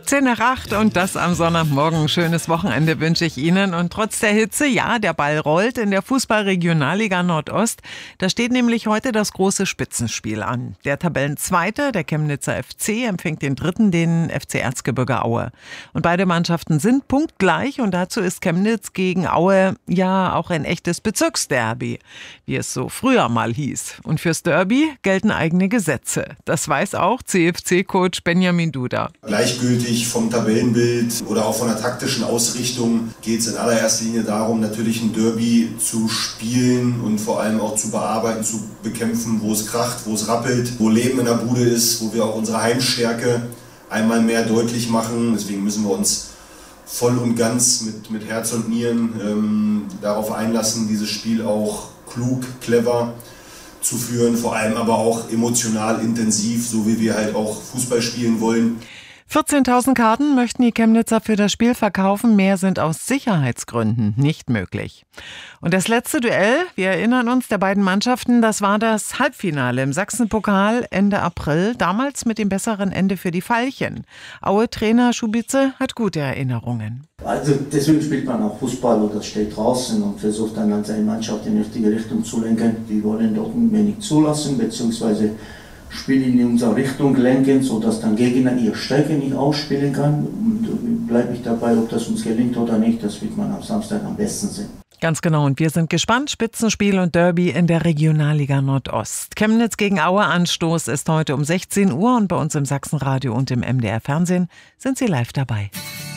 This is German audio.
10 nach 8 und das am Sonntagmorgen. Schönes Wochenende wünsche ich Ihnen. Und trotz der Hitze, ja, der Ball rollt in der Fußball-Regionalliga Nordost. Da steht nämlich heute das große Spitzenspiel an. Der Tabellenzweite, der Chemnitzer FC, empfängt den Dritten, den FC Erzgebirge Aue. Und beide Mannschaften sind punktgleich und dazu ist Chemnitz gegen Aue ja auch ein echtes Bezirksderby, wie es so früher mal hieß. Und fürs Derby gelten eigene Gesetze. Das weiß auch CFC-Coach Benjamin Duda. Gleichgültig vom Tabellenbild oder auch von der taktischen Ausrichtung geht es in allererster Linie darum, natürlich ein Derby zu spielen und vor allem auch zu bearbeiten, zu bekämpfen, wo es kracht, wo es rappelt, wo Leben in der Bude ist, wo wir auch unsere Heimstärke einmal mehr deutlich machen. Deswegen müssen wir uns voll und ganz mit Herz und Nieren darauf einlassen, dieses Spiel auch klug, clever zu führen, vor allem aber auch emotional intensiv, so wie wir halt auch Fußball spielen wollen. 14.000 Karten möchten die Chemnitzer für das Spiel verkaufen. Mehr sind aus Sicherheitsgründen nicht möglich. Und das letzte Duell, wir erinnern uns, der beiden Mannschaften, das war das Halbfinale im Sachsenpokal Ende April, damals mit dem besseren Ende für die Veilchen. Aue-Trainer Schubitze hat gute Erinnerungen. Also deswegen spielt man auch Fußball oder steht draußen und versucht dann seine Mannschaft in die richtige Richtung zu lenken. Die wollen dort wenig zulassen, beziehungsweise Spiel in unsere Richtung lenken, sodass dann Gegner ihre Stärke nicht ausspielen kann. Und bleibe ich dabei, ob das uns gelingt oder nicht, das wird man am Samstag am besten sehen. Ganz genau, und wir sind gespannt. Spitzenspiel und Derby in der Regionalliga Nordost. Chemnitz gegen Aue Anstoß ist heute um 16 Uhr und bei uns im Sachsenradio und im MDR Fernsehen sind Sie live dabei.